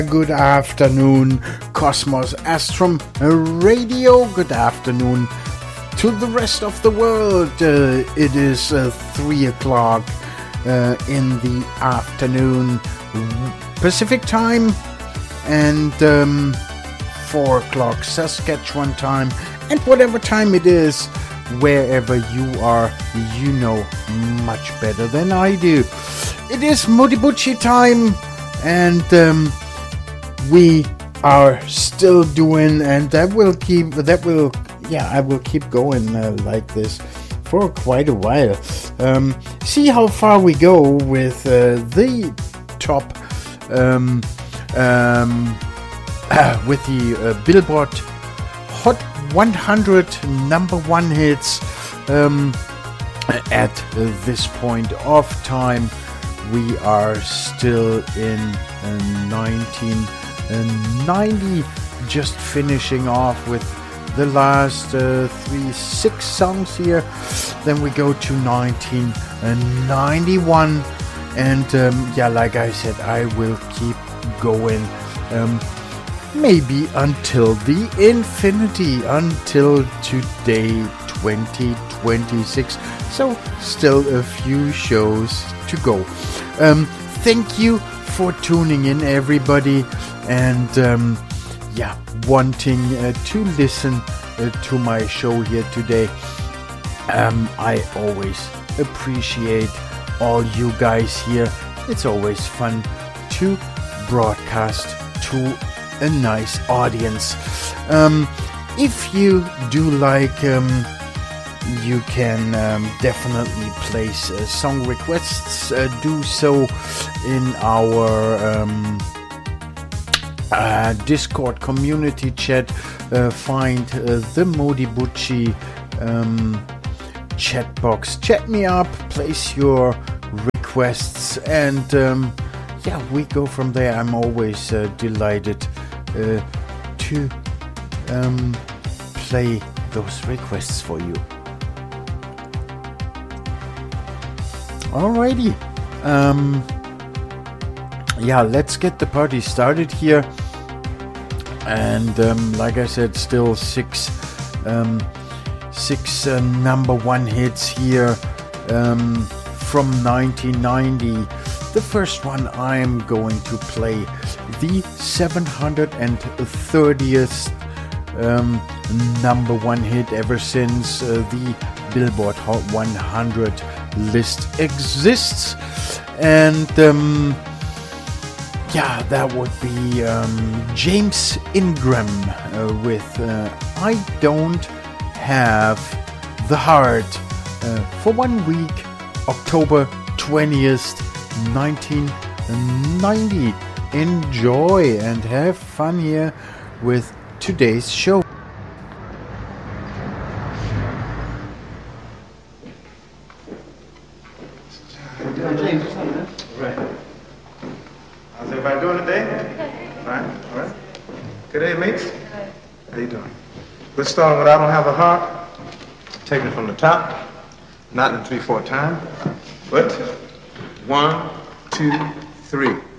Good afternoon, Cosmos Astrum Radio. Good afternoon to the rest of the world. It is 3 o'clock in the afternoon Pacific time and 4 o'clock Saskatchewan time, and whatever time it is, wherever you are, you know much better than I do. It is Modibuchi time, and we are still doing, and I will keep going like this for quite a while. See how far we go with the top with the Billboard Hot 100 number one hits. At this point of time, we are still in 1990, just finishing off with the last 6 songs here. Then we go to 1991, and like I said, I will keep going maybe until the infinity, until today, 2026. So still a few shows to go. Thank you for tuning in, everybody, and wanting to listen to my show here today. I always appreciate all you guys here. It's always fun to broadcast to a nice audience. If you do like, you can definitely place song requests. Do so in our Discord community chat. Find the Modibuchi chat box. Chat me up, place your requests, and we go from there. I'm always delighted to play those requests for you. Alrighty. Let's get the party started here. And like I said, still six number one hits here from 1990. The first one I'm going to play, the 730th number one hit ever since the Billboard Hot 100 list exists, and that would be James Ingram with I Don't Have the Heart for 1 week, October 20th, 1990. Enjoy and have fun here with today's show. Right. How's everybody doing today? Fine, all right. Good day, mates. How you doing? Let's start with I Don't Have a Heart. Taking it from the top, not in 3/4 time, but 1, 2, 3.